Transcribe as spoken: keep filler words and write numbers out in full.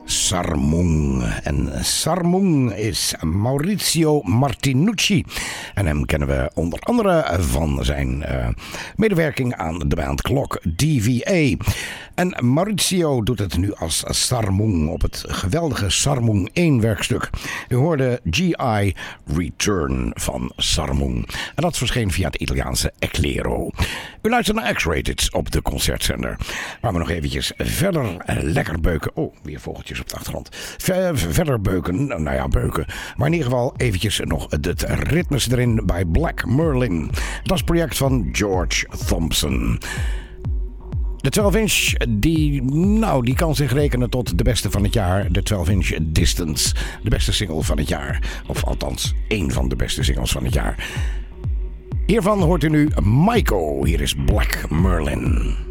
Sarmung. En Sarmung is Maurizio Martinucci. En hem kennen we onder andere van zijn uh, medewerking aan de band Clock D V A. En Maurizio doet het nu als Sarmung op het geweldige Sarmung één werkstuk. U hoorde G I Return van Sarmung. En dat verscheen via het Italiaanse Eclairo. U luistert naar X-Rated op de Concertzender. Waar we nog eventjes verder lekker beuken. Oh, weer vogeltjes op de achtergrond. Ver, verder beuken, nou ja, beuken. Maar in ieder geval eventjes nog het ritmes erin bij Black Merlin. Dat is het project van George Thompson. De twaalf inch, die, nou, die kan zich rekenen tot de beste van het jaar. De twaalf inch Distance, de beste single van het jaar. Of althans, één van de beste singles van het jaar. Hiervan hoort u nu Maiko. Hier is Black Merlin.